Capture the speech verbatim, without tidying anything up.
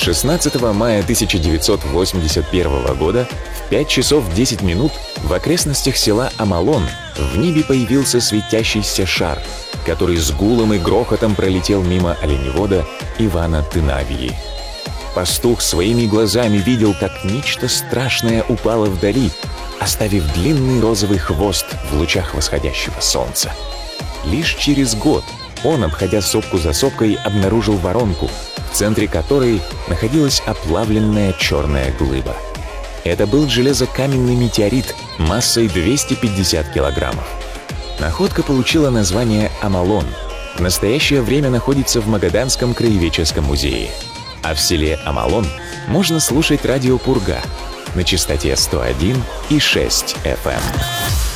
шестнадцатого мая тысяча девятьсот восемьдесят первого года в пять часов десять минут в окрестностях села Амалон в небе появился светящийся шар, который с гулом и грохотом пролетел мимо оленевода Ивана Тынавьи. Пастух своими глазами видел, как нечто страшное упало вдали, оставив длинный розовый хвост в лучах восходящего солнца. Лишь через год он, обходя сопку за сопкой, обнаружил воронку, в центре которой находилась оплавленная черная глыба. Это был железокаменный метеорит массой двести пятьдесят килограммов. Находка получила название Амалон. В настоящее время находится в Магаданском краеведческом музее. А в селе Амалон можно слушать радио «Пурга» на частоте сто один и шесть эф эм.